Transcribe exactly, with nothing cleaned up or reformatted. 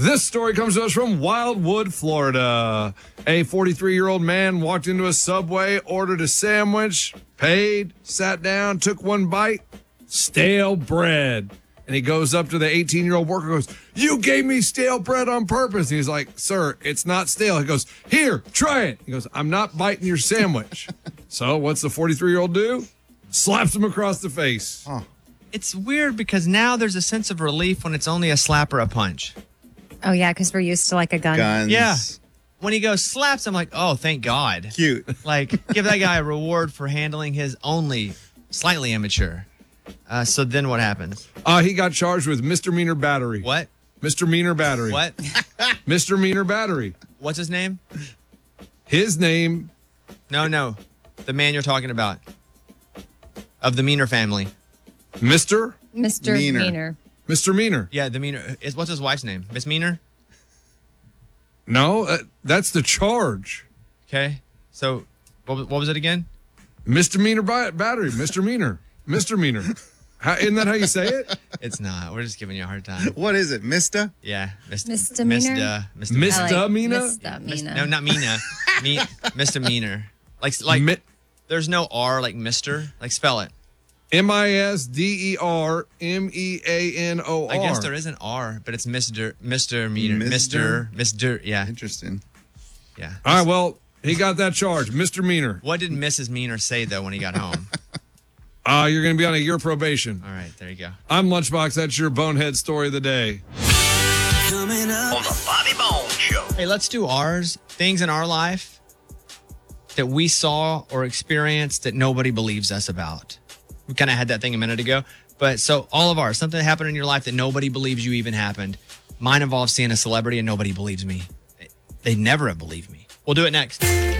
This story comes to us from Wildwood, Florida. A forty-three-year-old man walked into a Subway, ordered a sandwich, paid, sat down, took one bite, stale bread. And he goes up to the eighteen-year-old worker and goes, "You gave me stale bread on purpose." And he's like, "Sir, it's not stale." He goes, "Here, try it." He goes, "I'm not biting your sandwich." So what's the forty-three-year-old do? Slaps him across the face. Oh. It's weird because now there's a sense of relief when it's only a slap or a punch. Oh, yeah, because we're used to like a gun. Guns. Yeah. When he goes slaps, I'm like, oh, thank God. Cute. Like, give that guy a reward for handling his only slightly immature. Uh, so then what happens? Uh, he got charged with misdemeanor battery. What? Misdemeanor battery. What? Misdemeanor battery. What's his name? His name. No, no. The man you're talking about. Of the Meaner family. Mister Mister Meaner. Meaner. Mister Meaner. Yeah, the Meaner. Is, what's his wife's name? Miss Meaner? No, uh, that's the charge. Okay. So what, was- what was it again? Misdemeanor ba- battery. Mister Meaner. Mister Meaner. How, isn't that how you say it? It's not. We're just giving you a hard time. What is it, Mister? Yeah. Mist- Misdemeanor? Mista. Misdemeanor. I like Misdemeanor? Mis- Misdemeanor. no, not Mina. Me, misdemeanor. Like, like Mi- there's no R, like Mister. Like, spell it. M I S D E R M E A N O R. I guess there is an R, but it's Mister Mister Meter. Mister? Mister Mister Yeah. Interesting. Yeah. All right, well, he got that charge. Mister Meaner. What did Missus Meaner say, though, when he got home? Uh, you're going to be on a year probation. All right, there you go. I'm Lunchbox. That's your bonehead story of the day. Coming up on the Bobby Bones Show. Hey, let's do ours. Things in our life that we saw or experienced that nobody believes us about. We kind of had that thing a minute ago. But so all of ours, something that happened in your life that nobody believes you even happened. Mine involves seeing a celebrity and nobody believes me. They never have believed me. We'll do it next.